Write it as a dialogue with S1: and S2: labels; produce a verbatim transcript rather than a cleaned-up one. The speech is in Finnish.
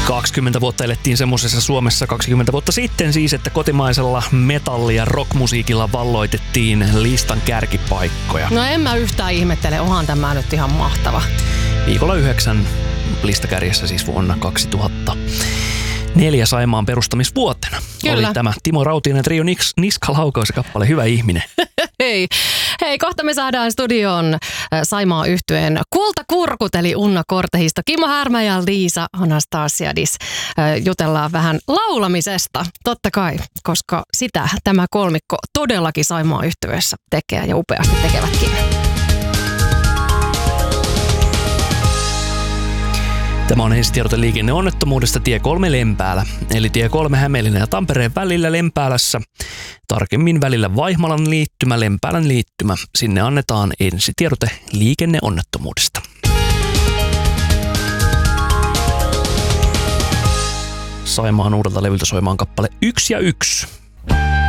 S1: kaksikymmentä vuotta elettiin semmoisessa Suomessa kaksikymmentä vuotta sitten siis, että kotimaisella metalli- ja rockmusiikilla valloitettiin listan kärkipaikkoja.
S2: No en mä yhtään ihmettele, onhan tämä nyt ihan mahtava.
S1: Viikolla yhdeksän listakärjessä siis vuonna kaksituhattaneljä Saimaan perustamisvuotena.
S2: Kyllä.
S1: Oli tämä Timo Rautiainen Trio Niks, Niskalaukaus kappale Hyvä ihminen.
S2: Hei. Hei, kohta me saadaan studioon Saimaa yhtyeen kultakurkut eli Unna Kortehisto, Kimmo Härmä ja Liisa Anastasiadis. Jutellaan vähän laulamisesta, totta kai, koska sitä tämä kolmikko todellakin Saimaa yhtyeessä tekee ja upeasti tekevätkin.
S1: Tämä on ensitiedote liikenneonnettomuudesta tie kolme Lempäälä, eli tie kolme Hämeenlinnan ja Tampereen välillä Lempäälässä. Tarkemmin välillä Vaihmalan liittymä, Lempäälän liittymä. Sinne annetaan ensitiedote liikenneonnettomuudesta. Saimaan uudelta levyltä soimaan kappale Yksi ja yksi.